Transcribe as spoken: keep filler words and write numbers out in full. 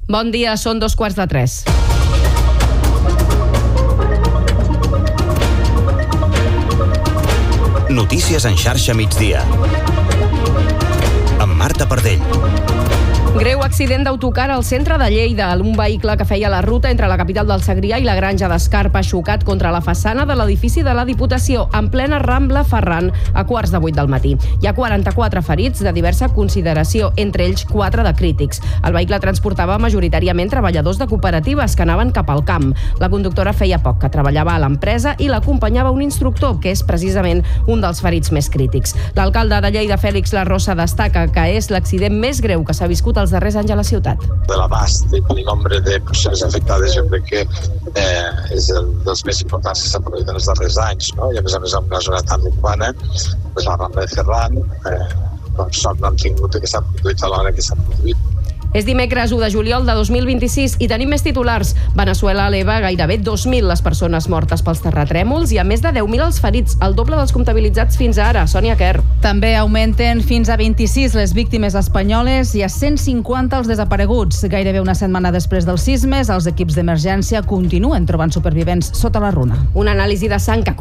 Bon dia, són dos quarts de tres. Notícies en xarxa migdia. Amb Marta Pardell. Greu accident d'autocar al centre de Lleida. Un vehicle que feia la ruta entre la capital del Segrià i la Granja d'Escarpa ha xocat contra la façana de l'edifici de la Diputació en plena Rambla Ferran a quarts de vuit del matí. Hi ha quaranta-quatre ferits de diversa consideració, entre ells quatre de crítics. El vehicle transportava majoritàriament treballadors de cooperatives que anaven cap al camp. La conductora feia poc que treballava a l'empresa i l'acompanyava un instructor, que és precisament un dels ferits més crítics. L'alcalde de Lleida, Félix Larrosa, destaca que és l'accident més greu que s'ha viscut als darrers anys a la ciutat. De l'abast i el nombre de persones afectades jo crec que eh, és el dels més importants que s'han produït en els darrers anys, no? I a més a més en una zona tan urbana, pues la Rambla de Ferran, eh, doncs sort no han tingut que s'ha produït a l'hora que s'ha produït. És dimecres u de juliol de dos mil vint-i-sis i tenim més titulars. Veneçuela eleva gairebé dos mil les persones mortes pels terratrèmols i a més de deu mil els ferits, el doble dels comptabilitzats fins ara. Sònia Quer. També augmenten fins a vint-i-sis les víctimes espanyoles i a cent cinquanta els desapareguts. Gairebé una setmana després dels sismes, els equips d'emergència continuen trobant supervivents sota la runa. Una anàlisi de sang que